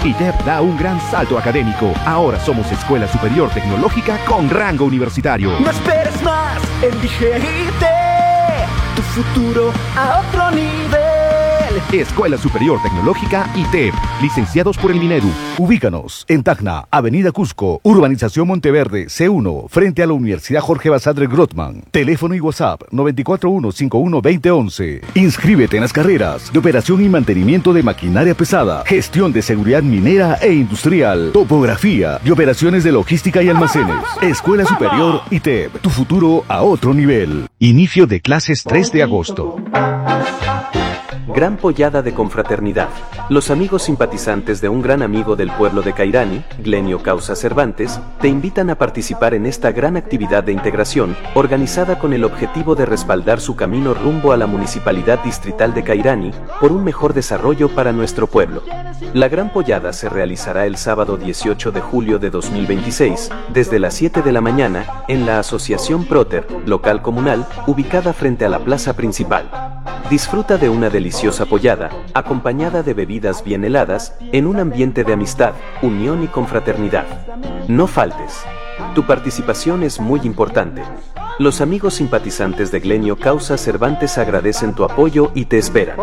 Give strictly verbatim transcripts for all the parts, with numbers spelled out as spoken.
I T E P da un gran salto académico. Ahora somos Escuela Superior Tecnológica con rango universitario. No esperes más, elige I T E P, tu futuro a otro nivel. Escuela Superior Tecnológica I T E P, licenciados por el Minedu. Ubícanos en Tacna, Avenida Cusco, Urbanización Monteverde, C uno, frente a la Universidad Jorge Basadre Grottman. Teléfono y WhatsApp nueve cuatro uno, cinco uno dos cero once. Inscríbete en las carreras de operación y mantenimiento de maquinaria pesada, gestión de seguridad minera e industrial, topografía y operaciones de logística y almacenes. Escuela Superior I T E P, tu futuro a otro nivel. Inicio de clases tres de agosto. Gran pollada de confraternidad. Los amigos simpatizantes de un gran amigo del pueblo de Cairani, Glenio Causa Cervantes, te invitan a participar en esta gran actividad de integración, organizada con el objetivo de respaldar su camino rumbo a la Municipalidad Distrital de Cairani, por un mejor desarrollo para nuestro pueblo. La gran pollada se realizará el sábado dieciocho de julio de dos mil veintiséis, desde las siete de la mañana, en la Asociación Proter, local comunal, ubicada frente a la plaza principal. Disfruta de una deliciosa pollada, acompañada de bebidas bien heladas, en un ambiente de amistad, unión y confraternidad. No faltes. Tu participación es muy importante. Los amigos simpatizantes de Glenio Causa Cervantes agradecen tu apoyo y te esperan.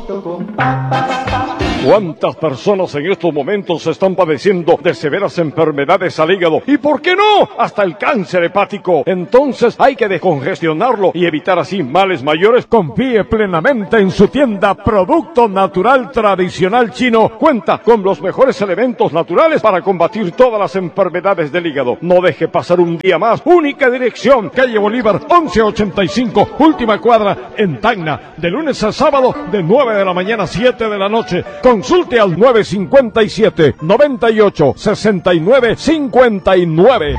¿Cuántas personas en estos momentos están padeciendo de severas enfermedades al hígado? ¿Y por qué no? Hasta el cáncer hepático. Entonces hay que descongestionarlo y evitar así males mayores. Confíe plenamente en su tienda Producto Natural Tradicional Chino. Cuenta con los mejores elementos naturales para combatir todas las enfermedades del hígado. No deje pasar un día más. Única dirección, calle Bolívar once ochenta y cinco, última cuadra en Tacna. De lunes a sábado, de nueve de la mañana a siete de la noche. Consulte al nueve cinco siete, noventa y ocho, sesenta y nueve cincuenta y nueve.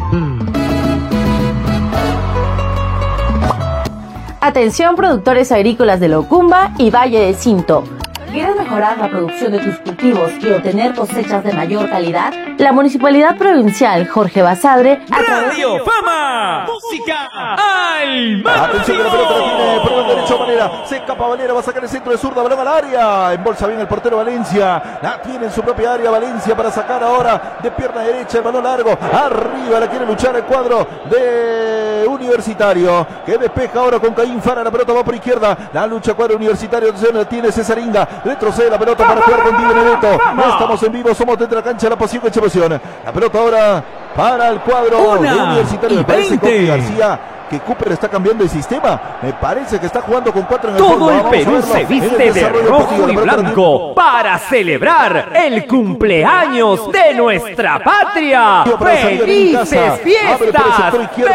Atención productores agrícolas de Locumba y Valle de Cinto. ¿Quieres mejorar la producción de tus cultivos y obtener cosechas de mayor calidad? La Municipalidad Provincial Jorge Basadre... ¡Radio Fama! ¡Música al máximo! Atención que la pelota la tiene por el derecho Valera. Se escapa Valera, va a sacar el centro de zurda, balón al área. Embolsa bien el portero Valencia. La tiene en su propia área Valencia para sacar ahora de pierna derecha el balón largo. Arriba la quiere luchar el cuadro de Universitario, que despeja ahora con Caín Fara. La pelota va por izquierda. La lucha cuadro Universitario. Atención, la tiene César Inga. Retrocede la pelota para jugar con Di Benedetto. No estamos en vivo, somos dentro de la cancha. La pasión que emoción. La pelota ahora para el cuadro de Universitario. Me parece que García que Cooper está cambiando el sistema. Me parece que está jugando con cuatro en el Todo fondo. el Vamos Perú se viste de rojo y blanco para celebrar el cumpleaños de nuestra patria. ¡Felices fiestas,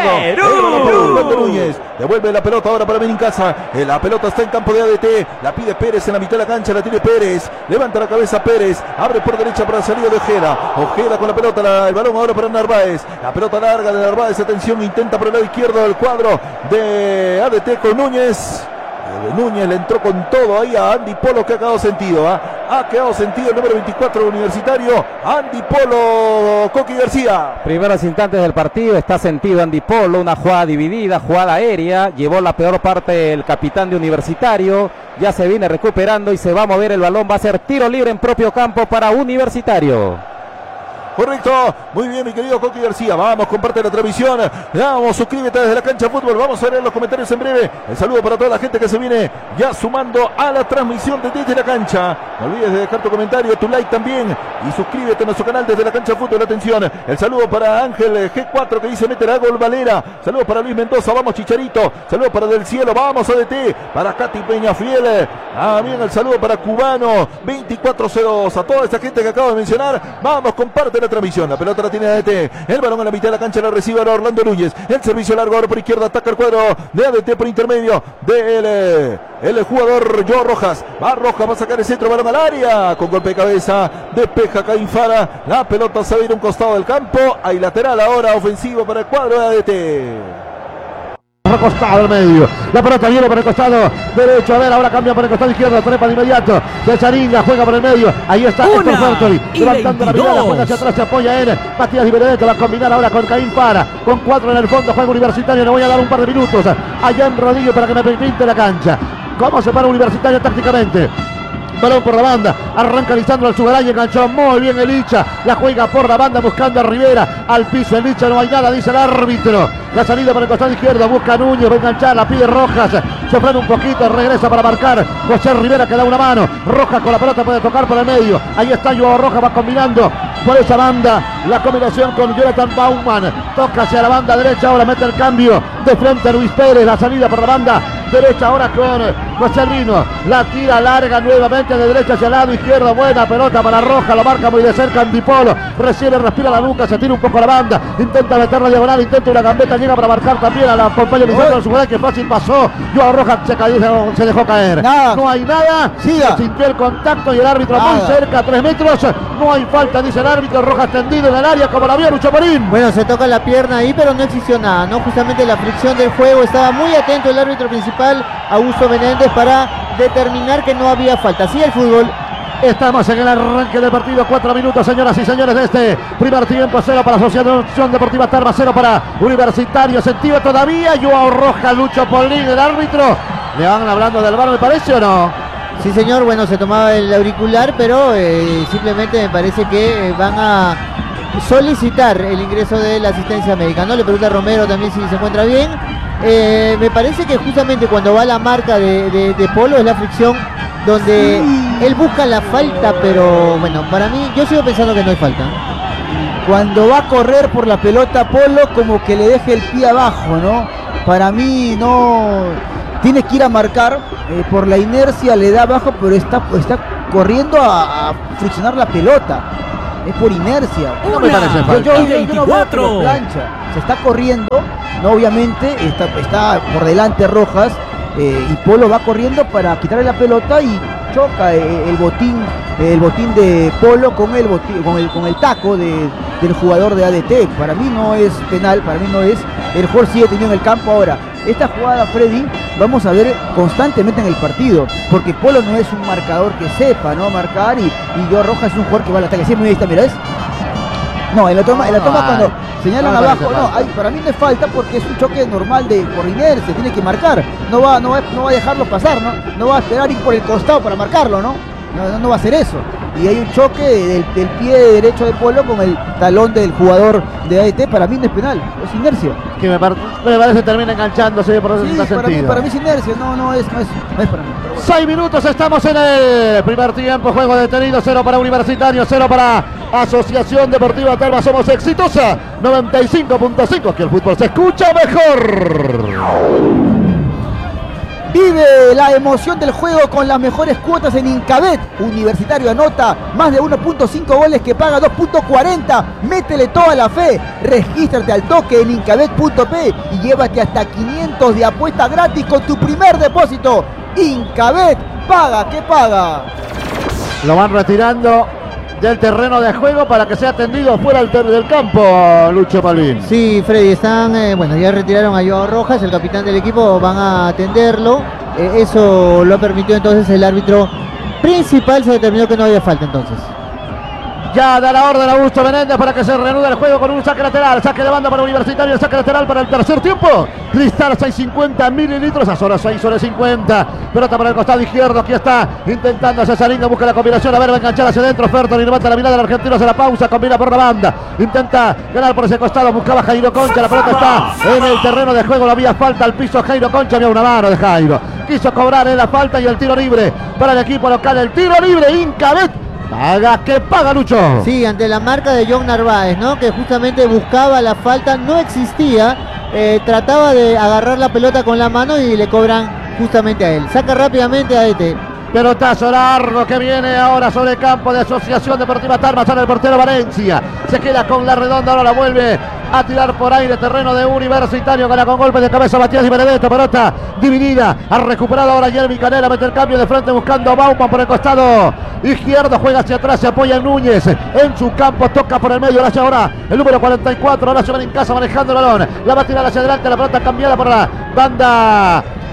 Perú! Devuelve la pelota ahora para Benincasa. La pelota está en campo de A D T. La pide Pérez en la mitad de la cancha. La tiene Pérez. Levanta la cabeza Pérez. Abre por derecha para la salida de Ojeda. Ojeda con la pelota. La, el balón ahora para Narváez. La pelota larga de Narváez. Atención, intenta por el lado izquierdo del cuadro de A D T con Núñez. Núñez le entró con todo ahí a Andy Polo, que ha quedado sentido. ¿eh? Ha quedado sentido el número veinticuatro Universitario, Andy Polo, Coqui García. Primeros instantes del partido, está sentido Andy Polo, una jugada dividida, jugada aérea, llevó la peor parte el capitán de Universitario, ya se viene recuperando y se va a mover el balón, va a ser tiro libre en propio campo para Universitario. Correcto, muy bien mi querido Coqui García, vamos, comparte la transmisión, vamos, suscríbete desde la cancha de fútbol, vamos a leer los comentarios en breve, el saludo para toda la gente que se viene ya sumando a la transmisión de desde la cancha, no olvides de dejar tu comentario, tu like también, y suscríbete a nuestro canal desde la cancha de fútbol, atención, el saludo para Ángel G cuatro que dice mete la gol Valera, saludo para Luis Mendoza, vamos Chicharito, saludo para Del Cielo, vamos A D T, para Katy Peñafiel, también el saludo para Cubano, veinticuatro cero dos, a toda esta gente que acabo de mencionar, vamos, comparte la transmisión, la pelota la tiene A D T, el balón a la mitad de la cancha la recibe ahora Orlando Núñez, el servicio largo ahora por izquierda, ataca el cuadro de A D T por intermedio del el jugador Joe Rojas, va Rojas, va a sacar el centro, balón al área, con golpe de cabeza, despeja Caín Fara, la pelota se va a ir a un costado del campo, hay lateral ahora ofensivo para el cuadro de A D T. Costado al medio, la pelota viene por el costado derecho, a ver, ahora cambia por el costado izquierdo, trepa de inmediato, Cesaringa juega por el medio, ahí está Héctor Fertoli, levantando la mirada, juega hacia atrás, se apoya en Matías Di Benedetto, va a combinar ahora con Caín Fara, con cuatro en el fondo, juega Universitario, le voy a dar un par de minutos allá en Rodillo para que me pinte la cancha. ¿Cómo se para Universitario tácticamente? balón por la banda, arranca Lisandro al Sugaray, enganchó muy bien el Licha, la juega por la banda buscando a Rivera, al piso el Licha, no hay nada, dice el árbitro. La salida por el costado izquierdo, busca a Núñez, va a enganchar, la pide Rojas, se frena un poquito, regresa para marcar José Rivera que da una mano, Rojas con la pelota puede tocar por el medio, ahí está Joao Rojas, va combinando por esa banda, la combinación con Jonathan Bauman, toca hacia la banda derecha, ahora mete el cambio de frente a Luis Pérez, la salida por la banda derecha ahora con José Albino, la tira larga nuevamente de derecha hacia el lado izquierdo, buena pelota para Roja, lo marca muy de cerca Antipolo, recibe, respira la nuca, se tira un poco a la banda, intenta meter la diagonal, intenta una gambeta, llega para marcar también a la compañía Lisandro Sugaray, que fácil pasó, Joao Rojas se, cayó, se dejó caer, nada. No hay nada, Siga. Sintió el contacto y el árbitro nada. Muy cerca, a tres metros, no hay falta, dice el árbitro, Rojas tendido en el área como la vio Lucho Marín. Bueno, se toca la pierna ahí, pero no existió nada, ¿no? Justamente la fricción del juego, estaba muy atento el árbitro principal, Augusto Menéndez, para determinar que no había falta. Así el fútbol. Estamos en el arranque del partido, cuatro minutos, señoras y señores, de este primer tiempo. Cero para Asociación Deportiva Tarma, cero para Universitario. Sentido todavía Joao Rojas, Lucho Polín, el árbitro. ¿Le van hablando del V A R, me parece, o no? Sí, señor, bueno, se tomaba el auricular, pero eh, simplemente me parece que eh, van a solicitar el ingreso de la asistencia médica, ¿no? Le pregunta a Romero también si se encuentra bien. Eh, me parece que justamente cuando va la marca de, de, de Polo es la fricción donde él busca la falta, pero bueno, para mí, yo sigo pensando que no hay falta. Cuando va a correr por la pelota Polo, como que le deje el pie abajo, ¿no? Para mí no, tiene que ir a marcar, eh, por la inercia le da abajo, pero está, está corriendo a, a friccionar la pelota. Es por inercia. No me parece falta. Yo, yo, yo, yo no veo que lo plancha. Se está corriendo, no, obviamente, está, está por delante Rojas, eh, y Polo va corriendo para quitarle la pelota y choca eh, el botín, el botín de Polo con el botín, con el, con el taco de, del jugador de A D T. Para mí no es penal, para mí no es. El jugador sigue teniendo en el campo. Ahora, esta jugada, Freddy, vamos a ver constantemente en el partido, porque Polo no es un marcador que sepa, ¿no? Marcar, y, y Joao Rojas es un jugador que va al ataque. Sí, muy bien, está, mira, ¿es? No, en la toma, en la toma cuando señalan no, abajo, no, hay, para mí no es falta porque es un choque normal de por inercia, tiene que marcar, no va, no va, no va a dejarlo pasar, ¿no? No va a esperar ir por el costado para marcarlo, ¿no? No, no va a hacer eso. Y hay un choque del, del pie derecho de Polo con el talón del jugador de A D T. Para mí no es penal, es inercia. Que me, par me parece que termina enganchándose por sí, ese para sentido. Mí, para mí es inercia, no, no es, no es, no es para mí. Bueno. Seis minutos, estamos en el primer tiempo, juego detenido, cero para Universitario, cero para Asociación Deportiva Tarma. Somos exitosa, noventa y cinco punto cinco, aquí el fútbol se escucha mejor. Vive la emoción del juego con las mejores cuotas en Incabet. Universitario anota más de uno punto cinco goles que paga dos punto cuarenta. Métele toda la fe. Regístrate al toque en incabet punto pe y llévate hasta quinientos de apuesta gratis con tu primer depósito. Incabet, paga que paga. Lo van retirando del terreno de juego para que sea atendido fuera del, del campo, Lucho Palvín. Sí, Freddy, están, eh, bueno, ya retiraron a Joao Rojas, el capitán del equipo, van a atenderlo. Eh, eso lo permitió entonces el árbitro principal, se determinó que no había falta entonces. Ya da la orden a Augusto Menéndez para que se reanude el juego con un saque lateral. Saque de banda para Universitario, saque lateral para el tercer tiempo. Cristal seiscientos cincuenta mililitros, a horas seis sobre cincuenta. Pelota para el costado izquierdo, aquí está intentando Cesaringa, busca la combinación, a ver, va a enganchar hacia adentro. Ferton y levanta la mirada del argentino, hace la pausa, combina por la banda. Intenta ganar por ese costado, buscaba Jairo Concha, la pelota está en el terreno de juego, no había falta al piso Jairo Concha, había una mano de Jairo. Quiso cobrar en la falta y el tiro libre para el equipo local, el tiro libre, Incabet. Paga que paga, Lucho. Sí, ante la marca de John Narváez, ¿no? Que justamente buscaba la falta, no existía, eh, trataba de agarrar la pelota con la mano y le cobran justamente a él. Saca rápidamente a A D T. Pelotazo largo que viene ahora sobre el campo de Asociación Deportiva Tarma, sale el portero Valencia, se queda con la redonda, ahora la vuelve a tirar por aire, terreno de Universitario, gana con golpe de cabeza Matías y Benedetto, pelota dividida, ha recuperado ahora Jeremy Canela, mete el cambio de frente buscando a Bauman por el costado izquierdo, juega hacia atrás, se apoya en Núñez, en su campo, toca por el medio, Horacio ahora, el número cuarenta y cuatro, Horacio Benincasa manejando el balón, la va a tirar hacia adelante, la pelota cambiada por la banda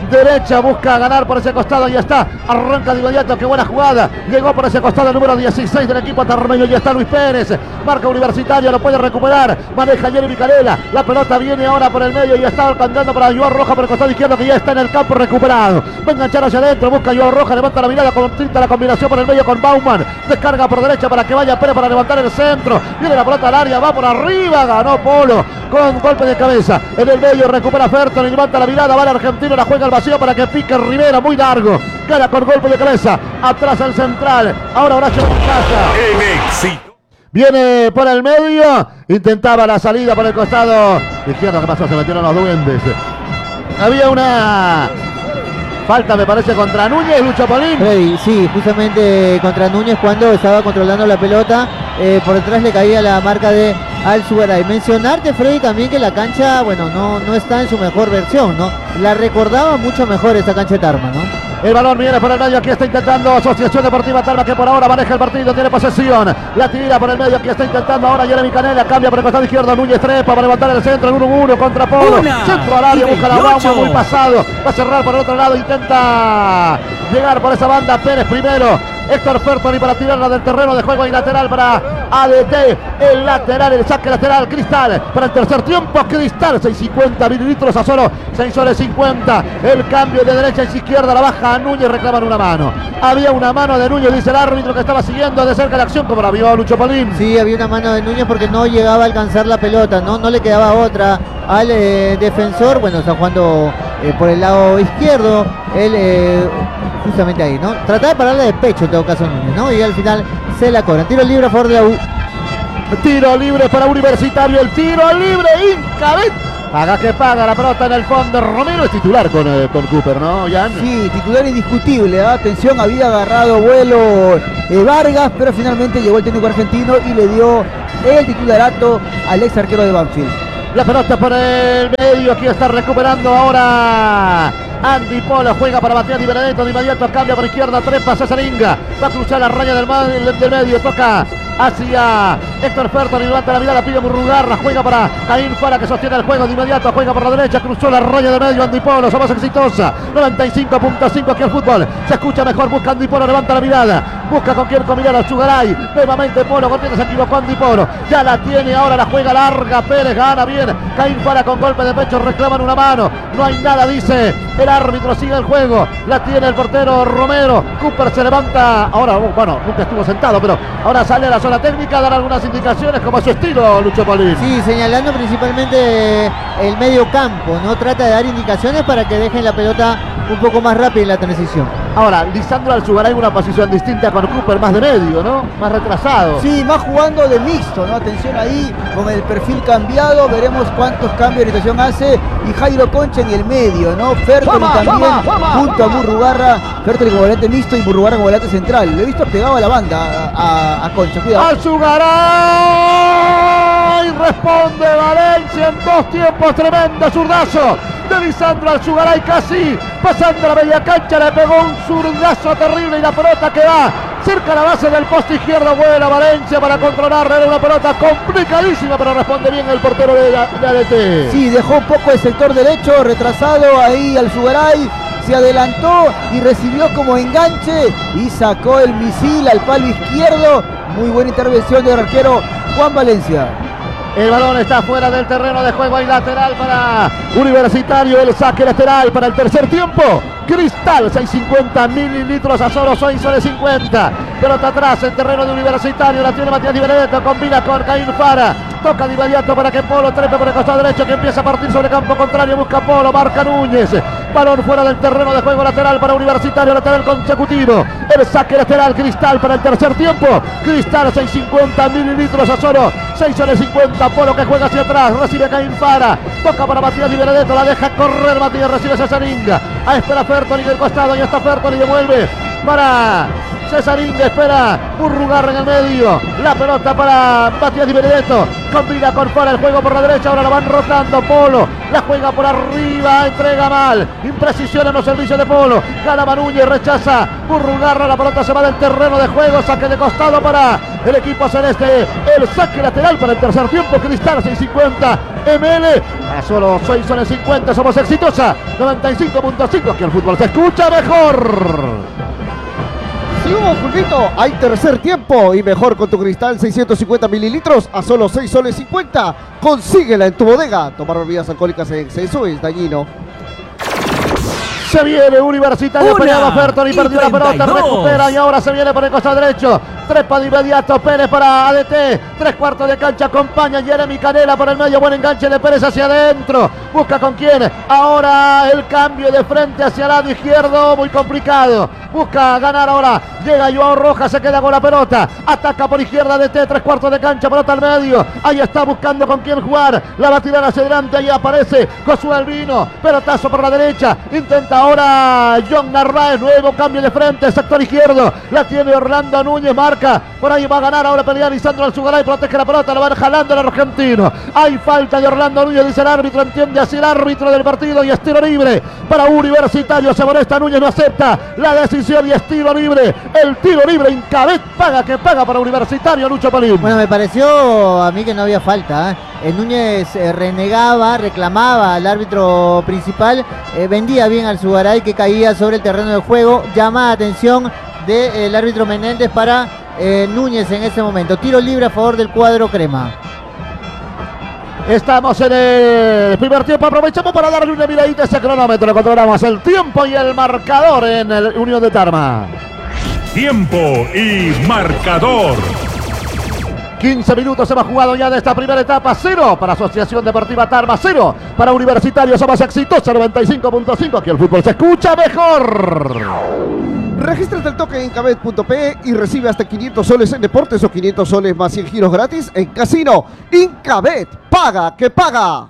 derecha, busca ganar por ese costado, ya está, arranca de inmediato, qué buena jugada, llegó por ese costado el número dieciséis del equipo tarmeño, ya está Luis Pérez, marca Universitario, lo puede recuperar, maneja Jeremy Canela, la pelota viene ahora por el medio y está cantando para Joao Roja por el costado izquierdo, que ya está en el campo recuperado, va a enganchar hacia adentro, busca Joao Roja, levanta la mirada, continta la combinación por el medio con Bauman, descarga por derecha para que vaya Pérez para levantar el centro, viene la pelota al área, va por arriba, ganó Polo con golpe de cabeza, en el medio recupera Ferton y levanta la mirada, va el argentino, la juega al vacío para que pique Rivera, muy largo, gana con golpe de cabeza, atrás el central, ahora Horacio Casa. Viene por el medio, intentaba la salida por el costado izquierdo, ¿qué pasó? Se metieron los duendes. Había una falta, me parece, contra Núñez, Lucho Polín. Hey, sí, justamente contra Núñez cuando estaba controlando la pelota, eh, por detrás le caía la marca de Alzugaray. Mencionarte, Freddy, también que la cancha, bueno, no, no está en su mejor versión, ¿no? La recordaba mucho mejor esta cancha de Tarma, ¿no? El balón viene por el medio, aquí está intentando Asociación Deportiva Tarma, que por ahora maneja el partido, tiene posesión, la tira por el medio, aquí está intentando ahora Jeremy Canela, cambia por el costado izquierdo, Núñez trepa para levantar el centro, en uno uno contra Polo, Una, centro al área, busca la Bauma, muy pasado, va a cerrar por el otro lado, intenta llegar por esa banda, Pérez primero, Héctor Fertoni para tirarla del terreno de juego y lateral para A D T, el lateral, el saque lateral, Cristal, para el tercer tiempo, Cristal, seiscientos cincuenta mililitros a solo seis soles cincuenta, el cambio de derecha a izquierda, la baja a Núñez, reclaman una mano, había una mano de Núñez, dice el árbitro que estaba siguiendo de cerca la acción, como la vio Lucho Polín. Sí, había una mano de Núñez porque no llegaba a alcanzar la pelota, no, no le quedaba otra al eh, defensor, bueno, está jugando eh, por el lado izquierdo, él eh, justamente ahí, ¿no? Trataba de pararle de pecho en todo caso Núñez, ¿no? Y al final se la cobran. Tiro libre a favor de la U. Tiro libre para Universitario, el tiro libre, Incabet. Paga que paga, la pelota en el fondo. Romero es titular con, eh, con Cooper, ¿no, Jan? Sí, titular indiscutible, ¿eh? Atención, había agarrado vuelo eh, Vargas, pero finalmente llegó el técnico argentino y le dio el titularato al ex arquero de Banfield. La pelota por el medio, aquí está recuperando ahora Andy Polo, juega para Matías Di Benedetto, de inmediato cambia por izquierda, trepa Cesaringa, va a cruzar la raya del, del, del medio, toca hacia Héctor Ferton y levanta la mirada, pide Murrugarra, juega para Caín Fara que sostiene el juego, de inmediato juega por la derecha, cruzó la raya del medio, Andy Polo, somos exitosa, noventa y cinco punto cinco aquí el fútbol, se escucha mejor, busca Andy Polo, levanta la mirada, busca con quién combinar a Chugaray, nuevamente Polo, con quién se equivocó Andy Polo, ya la tiene, ahora la juega larga, Pérez gana bien, Caín Fara con golpe de pecho, reclaman una mano, no hay nada, dice el árbitro, sigue el juego, la tiene el portero Romero, Cooper se levanta, ahora, bueno, nunca estuvo sentado, pero ahora sale a la zona técnica, dar algunas indicaciones como a su estilo, Lucho Polín. Sí, señalando principalmente el medio campo, ¿no? Trata de dar indicaciones para que dejen la pelota un poco más rápida en la transición. Ahora, Lisandro Alzugaray una posición distinta con Cooper, más de medio, ¿no? Más retrasado. Sí, más jugando de mixto, ¿no? Atención ahí, con el perfil cambiado, veremos cuántos cambios de orientación hace, y Jairo Concha en el medio, ¿no? Fertoli también, toma, toma, junto toma. a Murrugarra, Fertoli como volante mixto y Murrugarra como volante central. Lo he visto pegado a la banda, a, a, a Concha, cuidado. Alzugaray responde Valencia en dos tiempos, tremendo zurdazo de Lisandro Alzugaray, casi pasando la media cancha, le pegó un zurdazo terrible y la pelota que va cerca a la base del poste izquierdo, vuela Valencia para controlar, era una pelota complicadísima, pero responde bien el portero de, de A D T. Sí, dejó un poco el sector derecho, retrasado ahí Alzugaray, se adelantó y recibió como enganche y sacó el misil al palo izquierdo, muy buena intervención del arquero Juan Valencia. El balón está fuera del terreno de juego y lateral para Universitario, el saque lateral para el tercer tiempo. Cristal, seiscientos cincuenta mililitros a solo seis soles cincuenta. Pelota atrás en terreno de Universitario, la tiene Matías Di Benedetto, combina con Caín Fara. Toca de inmediato para que Polo trepe por el costado derecho, que empieza a partir sobre campo contrario, busca Polo, marca Núñez. Balón fuera del terreno de juego lateral para Universitario, lateral consecutivo. El saque lateral, Cristal para el tercer tiempo. Cristal, seiscientos cincuenta mililitros a solo seis soles cincuenta. Polo que juega hacia atrás, recibe Caín Fara. Toca para Matías Di Benedetto, la deja correr Matías, recibe Cesaringa. A espera Fertoni del costado, ya está Fertoni, devuelve para Cesarín espera. Burrugarra en el medio. La pelota para Matías Di Benedetto. Combina con Fara el juego por la derecha. Ahora la van rotando. Polo la juega por arriba. Entrega mal. Imprecisión en los servicios de Polo. Gana Núñez. Rechaza Burrugarra. La pelota se va del terreno de juego. Saque de costado para el equipo celeste. El saque lateral para el tercer tiempo. Cristal seiscientos cincuenta mililitros. A solo seis soles cincuenta. Somos exitosa. noventa y cinco punto cinco. Que el fútbol se escucha mejor. Si hubo fulvito, hay tercer tiempo y mejor con tu Cristal seiscientos cincuenta mililitros a solo seis soles cincuenta. Consíguela en tu bodega. Tomar bebidas alcohólicas en exceso es dañino. Se viene Universitario, peleaba Ferton y perdió la pelota, recupera y ahora se viene por el costado derecho. Trepa de inmediato Pérez para A D T. Tres cuartos de cancha, acompaña Jeremy Canela por el medio. Buen enganche de Pérez hacia adentro. Busca con quién. Ahora el cambio de frente hacia el lado izquierdo, muy complicado. Busca ganar ahora. Llega Joao Rojas, se queda con la pelota. Ataca por izquierda A D T, tres cuartos de cancha, pelota al medio. Ahí está buscando con quién jugar. La va a tirar hacia adelante, ahí aparece Josué Albino. Pelotazo por la derecha. Intenta ahora John Narváez, nuevo cambio de frente, sector izquierdo. La tiene Orlando Núñez, marca. Por ahí va a ganar ahora pelea Lisandro Alzugaray, protege la pelota, lo van jalando el argentino. Hay falta de Orlando Núñez, dice el árbitro, entiende así el árbitro del partido y es tiro libre para Universitario. Se molesta Núñez, no acepta la decisión y es tiro libre. El tiro libre, Incabet paga que paga para Universitario, Lucho Palín. Bueno, me pareció a mí que no había falta, ¿eh? Eh, Núñez eh, renegaba, reclamaba al árbitro principal, eh, vendía bien al Alzugaray que caía sobre el terreno de juego, llama atención del árbitro Menéndez para eh, Núñez en ese momento. Tiro libre a favor del cuadro crema. Estamos en el primer tiempo, aprovechamos para darle una miradita a ese cronómetro, controlamos el tiempo y el marcador en el Unión de Tarma. Tiempo y marcador. quince minutos hemos jugado ya de esta primera etapa. Cero para Asociación Deportiva Tarma, cero para Universitario. Somos exitosos, noventa y cinco punto cinco. Aquí el fútbol se escucha mejor. Regístrate al toque en incabet punto pe y recibe hasta quinientos soles en deportes o quinientos soles más cien giros gratis en casino. Incabet, paga que paga.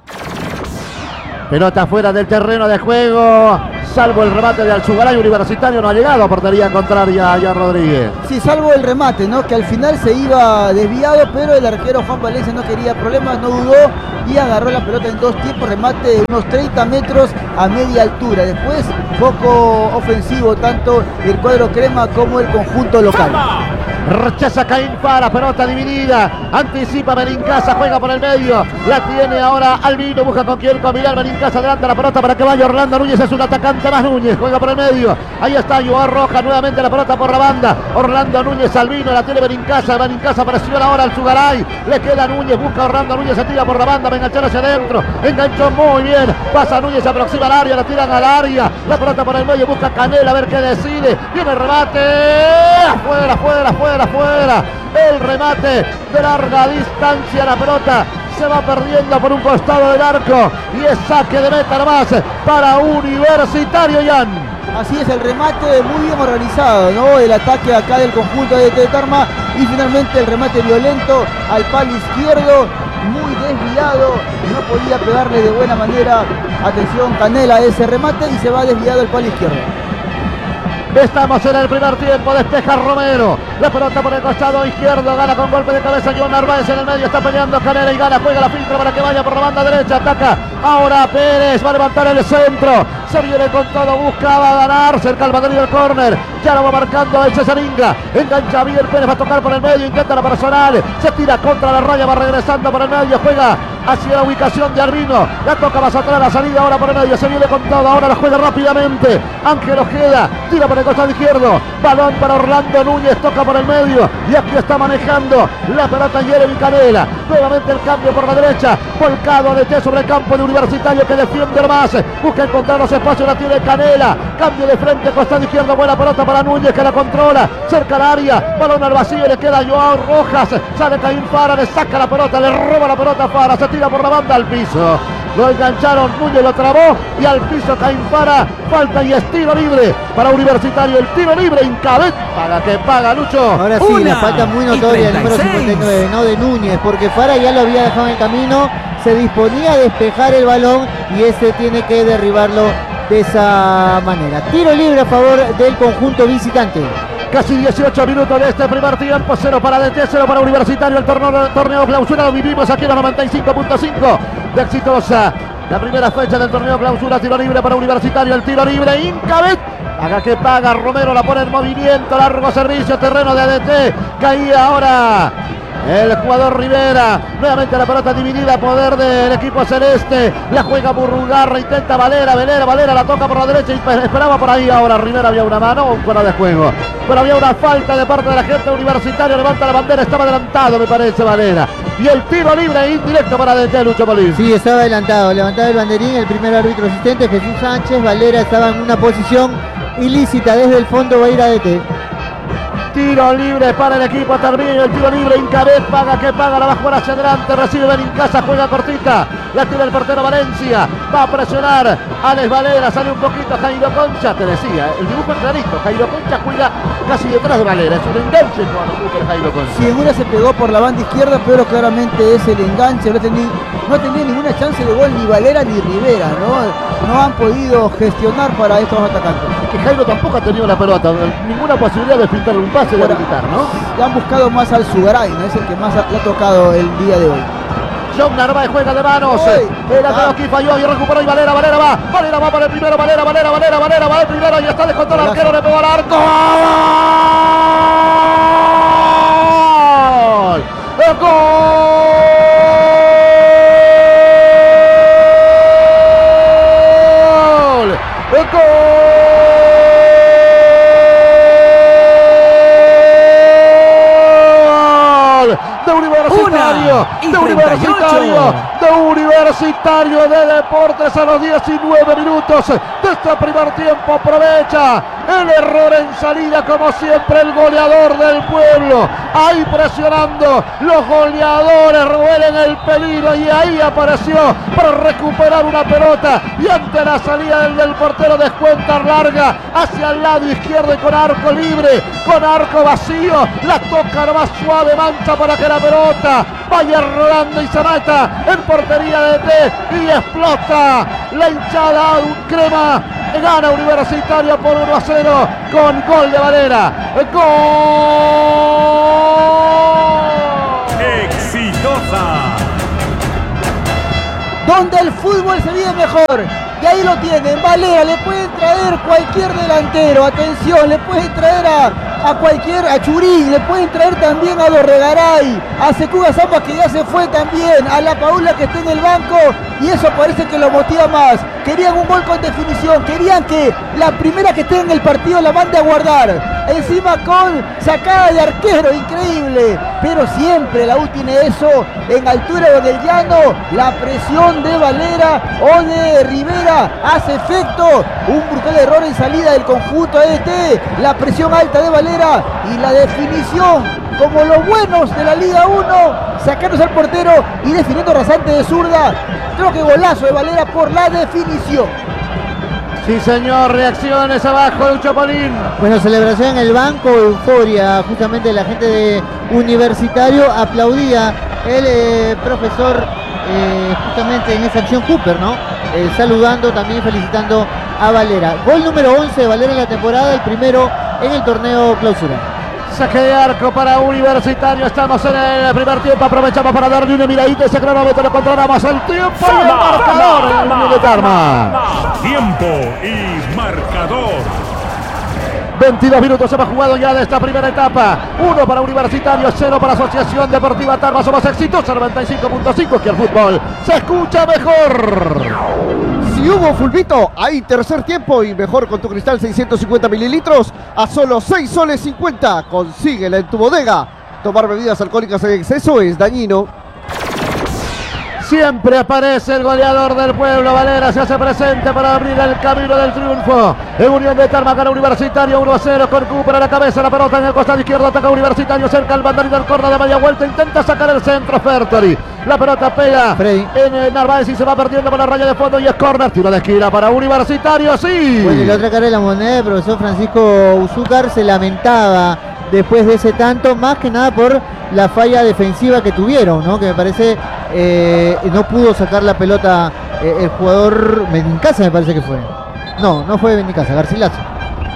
Pelota fuera del terreno de juego, salvo el remate de Alzugaray. Universitario no ha llegado a portería contraria ya Rodríguez. Sí, salvo el remate, ¿no? Que al final se iba desviado, pero el arquero Juan Valencia no quería problemas, no dudó y agarró la pelota en dos tiempos, remate de unos treinta metros a media altura. Después, poco ofensivo tanto el cuadro crema como el conjunto local. Rechaza Caín para, pelota dividida, anticipa Benincasa, juega por el medio, la tiene ahora Albino, busca con quién combinar, Benincasa adelanta la pelota para que vaya Orlando Núñez, es un atacante más Núñez, juega por el medio, ahí está Joao Rojas, nuevamente la pelota por la banda, Orlando Núñez, Albino, la tiene Benincasa, Benincasa presiona ahora al Alzugaray, le queda Núñez, busca Orlando Núñez, se tira por la banda, va a enganchar hacia adentro, enganchó muy bien, pasa Núñez, se aproxima al área, la tiran al área, la pelota por el medio, busca Canela, a ver qué decide, viene el remate, afuera, afuera, afuera. Afuera, el remate de larga distancia, la pelota se va perdiendo por un costado del arco y es saque de meta nomás para Universitario, Jan. Así es, el remate muy bien organizado, ¿no? El ataque acá del conjunto de Tarma y finalmente el remate violento al palo izquierdo, muy desviado, no podía pegarle de buena manera, atención Canela a ese remate y se va desviado al palo izquierdo. Estamos en el primer tiempo, despeja Romero, la pelota por el costado izquierdo, gana con golpe de cabeza John Narváez en el medio, está peleando Canela y gana, juega la filtra para que vaya por la banda derecha, ataca ahora Pérez, va a levantar el centro, se viene con todo, buscaba ganar, cerca al banderín del córner, ya lo va marcando el Cesaringa, engancha bien Pérez, va a tocar por el medio, intenta la personal, se tira contra la raya, va regresando por el medio, juega hacia la ubicación de Albino, la toca más atrás, la salida ahora por el medio, se viene con todo, ahora la juega rápidamente, Ángel Ojeda, tira por el costado izquierdo, balón para Orlando Núñez, toca por el medio y aquí está manejando la pelota Jeremy Canela, nuevamente el cambio por la derecha, volcado de T sobre el campo de Universitario que defiende más, busca encontrar los espacios, la tiene Canela, cambio de frente, costado izquierdo, buena pelota para Núñez que la controla, cerca al área, balón al vacío, le queda Joao Rojas, sale Caín Fara, le saca la pelota, le roba la pelota a Fara, se tira por la banda al piso, lo engancharon, Núñez lo trabó y al piso Caín Fara, falta y es tiro libre para Universitario, el tiro libre, Incabet, paga que paga, Lucho. Ahora sí, Una la falta muy notoria, el número cincuenta y nueve, no de Núñez, porque Fara ya lo había dejado en el camino, se disponía a despejar el balón y este tiene que derribarlo de esa manera. Tiro libre a favor del conjunto visitante. Casi dieciocho minutos de este primer tiempo. Cero para D T, cero para Universitario. El torneo, torneo clausura lo vivimos aquí en la noventa y cinco punto cinco de Exitosa. La primera fecha del torneo clausura. Tiro libre para Universitario. El tiro libre. Incabet. Haga que paga. Romero la pone en movimiento. Largo servicio. Terreno de A D T. Caía ahora el jugador Rivera. Nuevamente la pelota dividida. Poder del equipo celeste. La juega Burrugarra. Intenta Valera. Valera. Valera la toca por la derecha. Y esperaba por ahí ahora. Rivera había una mano. Un fuera de juego. Pero había una falta de parte de la gente Universitaria. Levanta la bandera. Estaba adelantado, me parece, Valera. Y el tiro libre indirecto para D T, Lucho Polín. Sí, estaba adelantado. Levantaba el banderín. El primer árbitro asistente, Jesús Sánchez. Valera estaba en una posición ilícita. Desde el fondo va a ir a D T. Tiro libre para el equipo Tarmillo, el tiro libre, Incabet, paga que paga, la va a jugar hacia adelante, recibe Benincasa, juega cortita, la tira el portero Valencia, va a presionar Alex Valera, sale un poquito Jairo Concha, te decía, el dibujo es clarito, Jairo Concha juega casi detrás de Valera, es un enganche cuando juega Jairo Concha. Si en una se pegó por la banda izquierda, pero claramente es el enganche, no tenía, no tenía ninguna chance de gol ni Valera ni Rivera, ¿no? No han podido gestionar para estos atacantes. Que Jairo tampoco ha tenido la pelota, ninguna posibilidad de pintarle un pase de habilitar, ¿no? Le han buscado más al Sugaray, ¿no? Es el que más le ha tocado el día de hoy. John Narváez juega de manos. El aquí falló y recuperó y Valera, Valera va. Valera va para el primero, Valera, Valera, Valera, Valera va el primero y está descontado el arquero, le pegó al arco. ¡Gol! ¡El gol! ¡El gol! De Universitario, de Universitario, de Universitario de Deportes a los diecinueve minutos de este primer tiempo. Aprovecha el error en salida, como siempre, el goleador del pueblo. Ahí presionando, los goleadores huelen el peligro y ahí apareció para recuperar una pelota. Y ante la salida del, del portero descuenta larga hacia el lado izquierdo y con arco libre, con arco vacío. La toca más suave, mancha para que la pelota vaya rodando y se meta en portería de T y explota la hinchada un crema. Gana Universitario por uno a cero con gol de Valera. ¡Gol! ¡Exitosa! Donde el fútbol se vive mejor. Y ahí lo tienen, Valera, le pueden traer cualquier delantero, atención, le pueden traer a, a cualquier, a Churín, le pueden traer también a Dorregaray, a Secuga Zamba que ya se fue también, a La Paula que está en el banco, y eso parece que lo motiva más. Querían un gol con definición, querían que la primera que esté en el partido la mande a guardar, encima con sacada de arquero, increíble, pero siempre la U tiene eso, en altura del llano, la presión de Valera o de Rivera hace efecto, un brutal error en salida del conjunto A D T, la presión alta de Valera y la definición como los buenos de la Liga uno, sacándose al portero y definiendo rasante de zurda. Creo que golazo de Valera por la definición. Sí, señor, reacciones abajo, Lucho Polín. Bueno, celebración en el banco, euforia, justamente la gente de Universitario aplaudía el eh, profesor eh, justamente en esa acción Cooper, ¿no? Eh, saludando, también felicitando a Valera. Gol número once de Valera en la temporada, el primero en el torneo clausura. Saque de arco para Universitario, estamos en el primer tiempo, aprovechamos para darle una miradita, ese cronómetro, lo controlamos el tiempo y el marcador en el minuto de Tarma. Tiempo y marcador. veintidós minutos hemos jugado ya de esta primera etapa. Uno para Universitario, cero para Asociación Deportiva Tarma. Somos exitosos, noventa y cinco punto cinco, que el fútbol se escucha mejor. Si hubo fulbito, hay tercer tiempo y mejor con tu cristal seiscientos cincuenta mililitros a solo seis soles cincuenta. Consíguela en tu bodega. Tomar bebidas alcohólicas en exceso es dañino. Siempre aparece el goleador del pueblo, Valera se hace presente para abrir el camino del triunfo. En Unión de Tarma gana Universitario uno a cero con Cooper a la cabeza, la pelota en el costado izquierdo, ataca Universitario cerca al banderín del córner de media vuelta, intenta sacar el centro Fertoli. La pelota pega Freddy en el Narváez y se va perdiendo por la raya de fondo y es córner, tiro de esquina para Universitario, sí. Bueno, y la otra cara de la moneda, el profesor Francisco Uzúcar se lamentaba después de ese tanto, más que nada por la falla defensiva que tuvieron, ¿no? Que me parece eh, no pudo sacar la pelota eh, el jugador Benincasa, me parece que fue. No, no fue Benincasa, Garcilaso.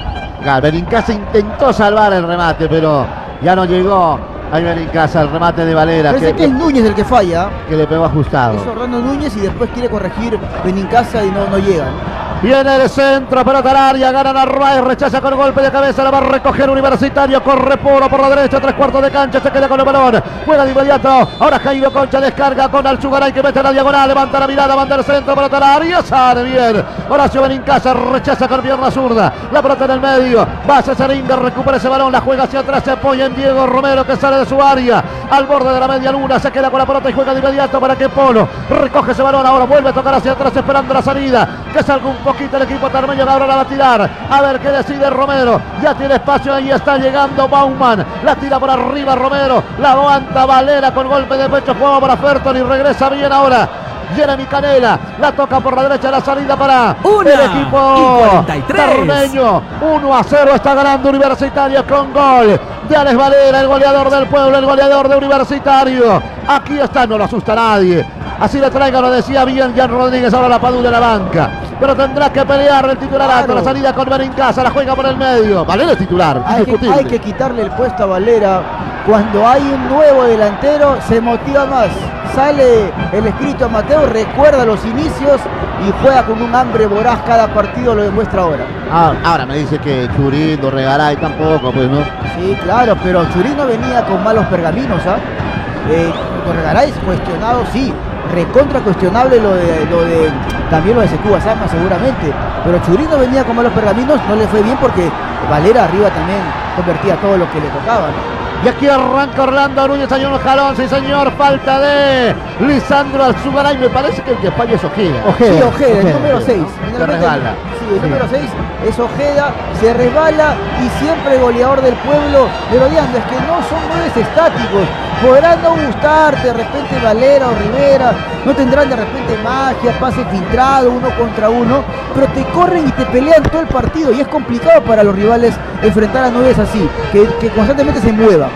tocar. Benincasa intentó salvar el remate, pero ya no llegó. Ahí Benincasa, el remate de Valera. Parece que, que es Núñez el que falla. Que le pegó ajustado. Es Orlando Núñez y después quiere corregir Benincasa y no, no llega. Viene el centro, pelota al área, gana Narváez, rechaza con golpe de cabeza, la va a recoger Universitario, corre puro por la derecha, tres cuartos de cancha, se queda con el balón, juega de inmediato, ahora Jairo Concha descarga con Alzugaray que mete la diagonal, levanta la mirada, manda el centro, pelota al área, sale bien, Horacio Benincasa rechaza con pierna zurda, la pelota en el medio, va a Cesaringa, recupera ese balón, la juega hacia atrás, se apoya en Diego Romero que sale de su área, al borde de la media luna, se queda con la pelota y juega de inmediato para que Polo recoge ese balón, ahora vuelve a tocar hacia atrás esperando la salida, que salga un poquito el equipo tarmeño que ahora la va a tirar, a ver qué decide Romero, ya tiene espacio, ahí está llegando Bauman, la tira por arriba Romero, la aguanta Valera con golpe de pecho, juega para Ferton y regresa bien ahora Jeremy Canela, la toca por la derecha, la salida para Una el equipo tarmeño, uno a cero está ganando Universitario con gol de Alex Valera, el goleador del pueblo, el goleador de Universitario, aquí está, no lo asusta a nadie, así le traiga, lo decía bien Jan Rodríguez, ahora la Padula en la banca, pero tendrá que pelear el titularato, claro. La salida con Benincasa, la juega por el medio, Valera es titular, hay que, hay que quitarle el puesto a Valera, cuando hay un nuevo delantero se motiva más, sale el escrito Mateo, recuerda los inicios y juega con un hambre voraz cada partido, lo demuestra ahora. Ah, ahora me dice que Churindo, Regaray tampoco, pues no. Sí, claro, pero Churindo venía con malos pergaminos, ¿ah? Eh, Regaray cuestionado, sí, recontra cuestionable lo de, lo de también lo de Secú Basama seguramente, pero Churindo venía con malos pergaminos, no le fue bien porque Valera arriba también convertía todo lo que le tocaba, ¿no? Y aquí arranca Orlando Núñez, hay un jalón, sí señor, falta de Lisandro Alzugaray, me parece que el que falla es Ojeda. Ojeda, sí, Ojeda, Ojeda, el número seis. Se resbala. Sí, el sí. número seis es Ojeda, se resbala y siempre goleador del pueblo, merodeando, es que no son nueves estáticos, podrán no gustarte de repente Valera o Rivera, no tendrán de repente magia, pase filtrado, uno contra uno, pero te corren y te pelean todo el partido y es complicado para los rivales enfrentar a nueves así, que, que constantemente se muevan.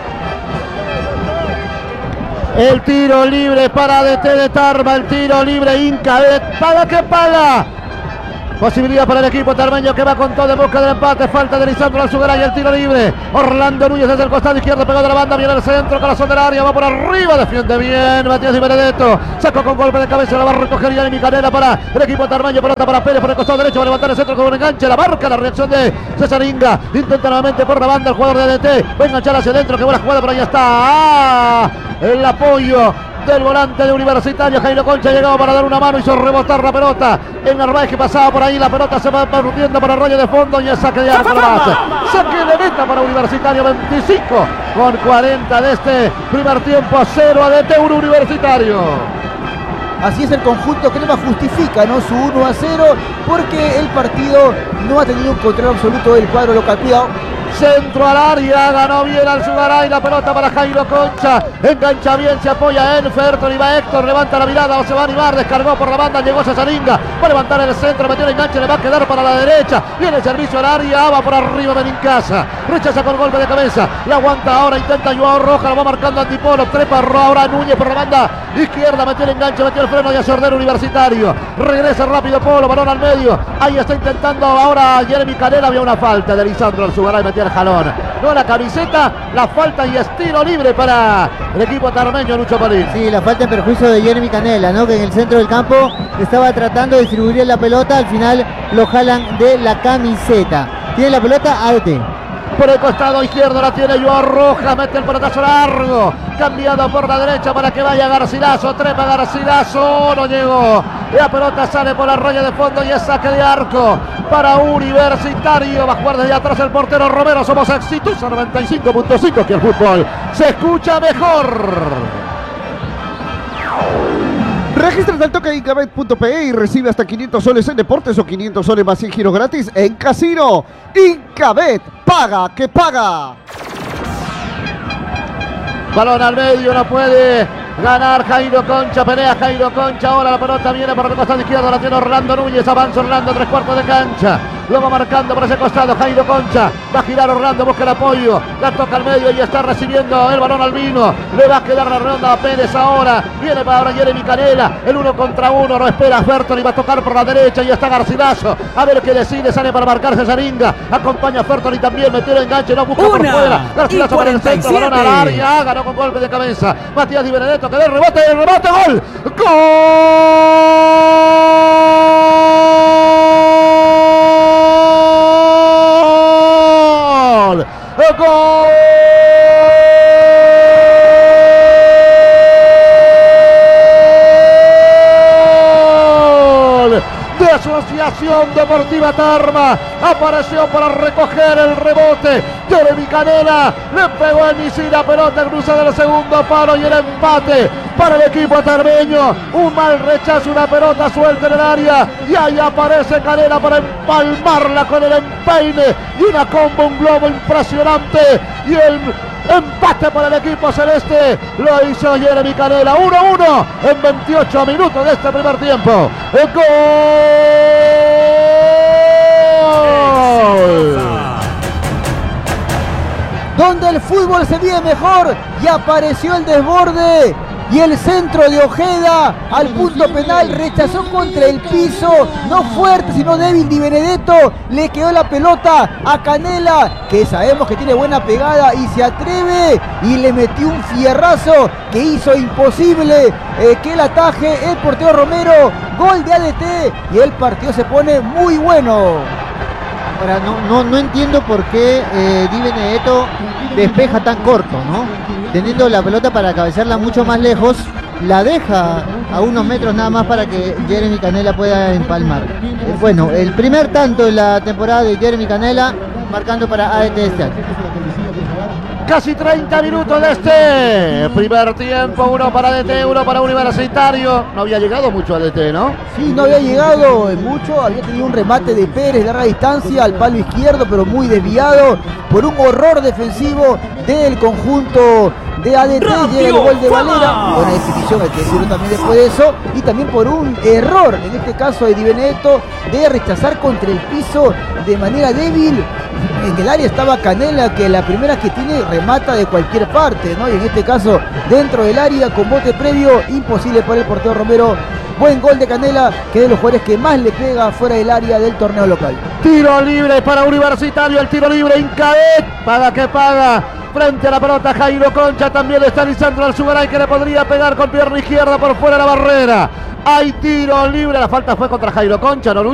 El tiro libre para D T de Tarma, el tiro libre Inca, paga que paga. Posibilidad para el equipo tarmeño que va con todo en busca del empate. Falta de Lisandro Alzugaray, el tiro libre. Orlando Núñez desde el costado izquierdo, pegado de la banda, viene al centro, corazón del área, va por arriba, defiende bien Matías Di Benedetto. Sacó con golpe de cabeza, la va a recoger ya mi Canela para el equipo tarmeño. Pelota para Pérez por el costado derecho, va a levantar el centro con un enganche, la marca, la reacción de Cesaringa. Intenta nuevamente por la banda el jugador de D T. Va a enganchar hacia adentro, que buena jugada, pero ahí está. ¡Ah! El apoyo del volante de Universitario, Jairo Concha llegaba para dar una mano, hizo rebotar la pelota en Narváez que pasaba por ahí, la pelota se va partiendo para Arroyo de fondo y es saque de arco más. Saque de meta para Universitario, veinticinco con cuarenta de este primer tiempo, a cero a D T uno Universitario. Así es el conjunto Crema, justifica, ¿no?, su uno a cero porque el partido no ha tenido un control absoluto del cuadro local. Cuidado. Centro al área, ganó bien Alzugaray, la pelota para Jairo Concha, engancha bien, se apoya en Ferton y va Héctor, levanta la mirada, se va a animar, descargó por la banda, llegó Cesaringa, va a levantar el centro, metió el enganche, le va a quedar para la derecha, viene el servicio al área, va por arriba Benincasa, rechaza con golpe de cabeza, la aguanta ahora, intenta Joao Roja, lo va marcando Antipolo, trepa ahora Núñez por la banda izquierda, metió el enganche, metió el freno y hace ordenar Universitario, regresa rápido Polo, balón al medio, ahí está intentando ahora Jeremy Canela, había una falta de Lisandro Alzugaray, metió el jalón, no la camiseta, la falta y estilo libre para el equipo tarmeño, Lucho Palín. Sí, la falta en perjuicio de Jeremy Canela, ¿no?, que en el centro del campo estaba tratando de distribuir la pelota, al final lo jalan de la camiseta. Tiene la pelota A D T. Por el costado izquierdo la tiene Joao Rojas, mete el pelotazo largo, cambiado por la derecha para que vaya Garcilaso, trepa Garcilaso, no llegó, la pelota sale por Arroyo de fondo y es saque de arco para Universitario, va a jugar desde atrás el portero Romero, somos exitosos, noventa y cinco punto cinco, que el fútbol se escucha mejor. Regístrate al toque incabet punto pe y recibe hasta quinientos soles en deportes o quinientos soles más cien giros gratis en casino. Incabet, paga que paga. Balón al medio, no puede ganar Jairo Concha, pelea Jairo Concha, ahora la pelota viene por el costado izquierdo, la tiene Orlando Núñez, avanza Orlando, tres cuartos de cancha, Lo va marcando por ese costado Jairo Concha. Va a girar Orlando, busca el apoyo. La toca al medio y está recibiendo el balón Albino. Le va a quedar la redonda a Pérez ahora. Viene para ahora Jeremy Canela. El uno contra uno. No espera Fertoli. Va a tocar por la derecha y está Garcilaso. A ver qué decide. Sale para marcarse Zaringa. Acompaña a Fertoli también. Metió el enganche. No busca por fuera. Garcilaso para el centro. Balón al área. Ganó con golpe de cabeza. Matías Di Benedetto. Que da el rebote. El rebote. Gol. ¡Gol! ¡Gol! De Asociación Deportiva Tarma. Apareció para recoger el rebote. Jeremy Canela le pegó el misil a pelota cruzada del segundo palo y el empate para el equipo tarbeño. Un mal rechazo, una pelota suelta en el área y ahí aparece Canela para empalmarla con el empeine y una combo, un globo impresionante y el empate para el equipo celeste. Lo hizo Jeremy Canela. uno a uno en veintiocho minutos de este primer tiempo. ¡El gol! Donde el fútbol se vive mejor y apareció el desborde y el centro de Ojeda al punto penal, rechazó contra el piso, no fuerte sino débil Di Benedetto, le quedó la pelota a Canela, que sabemos que tiene buena pegada y se atreve y le metió un fierrazo que hizo imposible eh, que el ataje el portero Romero. Gol de A D T y el partido se pone muy bueno. Ahora, no, no, no entiendo por qué eh, Di Benedetto despeja tan corto, ¿no? Teniendo la pelota para cabecearla mucho más lejos, la deja a unos metros nada más para que Jeremy Canela pueda empalmar. Eh, bueno, el primer tanto de la temporada de Jeremy Canela, marcando para A D T este año. Casi treinta minutos de este primer tiempo, uno para D T, uno para Universitario. No había llegado mucho a D T, ¿no? Sí, no había llegado mucho, había tenido un remate de Pérez de larga distancia al palo izquierdo, pero muy desviado por un horror defensivo del conjunto de A D T. Llega el gol de Valera, buena definición, hay que decirlo también después de eso, y también por un error, en este caso de Di Benedetto, de rechazar contra el piso de manera débil. En el área estaba Canela, que la primera que tiene remata de cualquier parte, ¿no? Y en este caso, dentro del área, con bote previo, imposible para el portero Romero. Buen gol de Canela, que es de los jugadores que más le pega fuera del área del torneo local. Tiro libre para Universitario, el tiro libre, Incaet, paga que paga. Frente a la pelota Jairo Concha, también está Lisandro Alzugaray, que le podría pegar con pierna izquierda por fuera de la barrera. Hay tiro libre, la falta fue contra Jairo Concha, ¿no?